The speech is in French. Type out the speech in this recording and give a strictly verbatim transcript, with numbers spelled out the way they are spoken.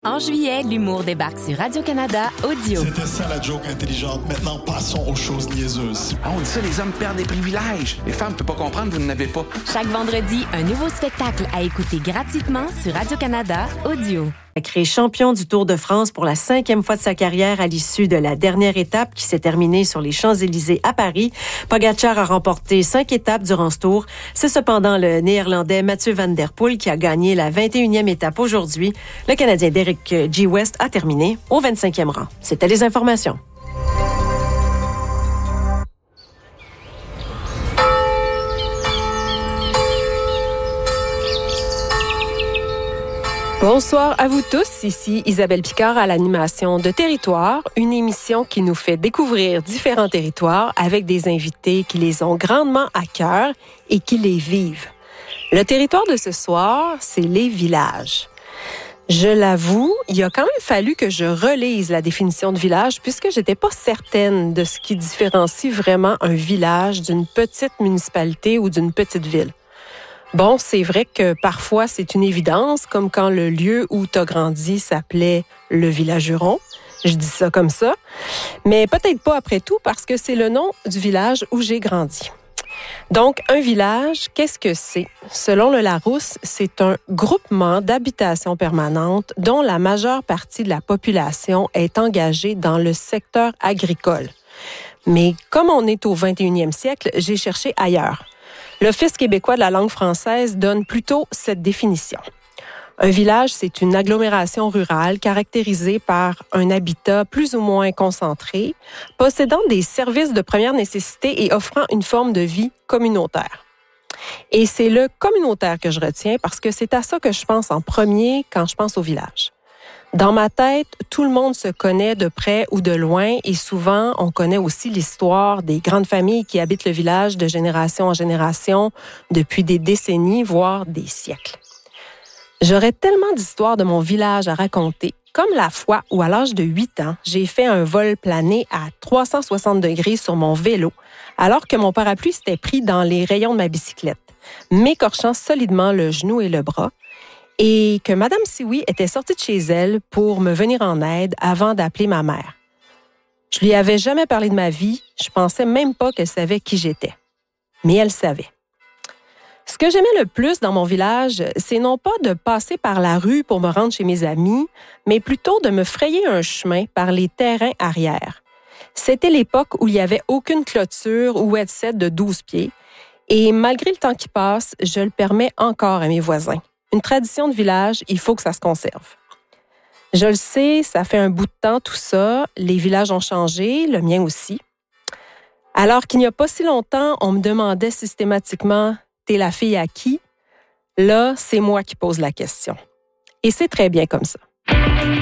En juillet, l'humour débarque sur Radio-Canada Audio. C'était ça la joke intelligente. Maintenant, passons aux choses niaiseuses. Ah, on dit ça, les hommes perdent des privilèges. Les femmes ne peuvent pas comprendre, vous n'en avez pas. Chaque vendredi, un nouveau spectacle à écouter gratuitement sur Radio-Canada Audio. Sacré champion du Tour de France pour la cinquième fois de sa carrière à l'issue de la dernière étape qui s'est terminée sur les Champs-Élysées à Paris. Pogacar a remporté cinq étapes durant ce tour. C'est cependant le Néerlandais Mathieu Van Der Poel qui a gagné la vingt et unième étape aujourd'hui. Le Canadien Derek G. West a terminé au vingt-cinquième rang. C'était les informations. Bonsoir à vous tous, ici Isabelle Picard à l'animation de Territoire, une émission qui nous fait découvrir différents territoires avec des invités qui les ont grandement à cœur et qui les vivent. Le territoire de ce soir, c'est les villages. Je l'avoue, il a quand même fallu que je relise la définition de village puisque j'étais pas certaine de ce qui différencie vraiment un village d'une petite municipalité ou d'une petite ville. Bon, c'est vrai que parfois c'est une évidence, comme quand le lieu où tu as grandi s'appelait le village Huron. Je dis ça comme ça. Mais peut-être pas après tout parce que c'est le nom du village où j'ai grandi. Donc, un village, qu'est-ce que c'est? Selon le Larousse, c'est un groupement d'habitations permanentes dont la majeure partie de la population est engagée dans le secteur agricole. Mais comme on est au vingt et unième siècle, j'ai cherché ailleurs. L'Office québécois de la langue française donne plutôt cette définition. Un village, c'est une agglomération rurale caractérisée par un habitat plus ou moins concentré, possédant des services de première nécessité et offrant une forme de vie communautaire. Et c'est le communautaire que je retiens parce que c'est à ça que je pense en premier quand je pense au village. Dans ma tête, tout le monde se connaît de près ou de loin et souvent, on connaît aussi l'histoire des grandes familles qui habitent le village de génération en génération depuis des décennies, voire des siècles. J'aurais tellement d'histoires de mon village à raconter, comme la fois où, à l'âge de huit ans, j'ai fait un vol plané à trois cent soixante degrés sur mon vélo, alors que mon parapluie s'était pris dans les rayons de ma bicyclette, m'écorchant solidement le genou et le bras, et que Madame Sioui était sortie de chez elle pour me venir en aide avant d'appeler ma mère. Je lui avais jamais parlé de ma vie, je pensais même pas qu'elle savait qui j'étais. Mais elle savait. Ce que j'aimais le plus dans mon village, c'est non pas de passer par la rue pour me rendre chez mes amis, mais plutôt de me frayer un chemin par les terrains arrière. C'était l'époque où il n'y avait aucune clôture ou headset de douze pieds, et malgré le temps qui passe, je le permets encore à mes voisins. Une tradition de village, il faut que ça se conserve. Je le sais, ça fait un bout de temps tout ça. Les villages ont changé, le mien aussi. Alors qu'il n'y a pas si longtemps, on me demandait systématiquement « T'es la fille à qui? » Là, c'est moi qui pose la question. Et c'est très bien comme ça.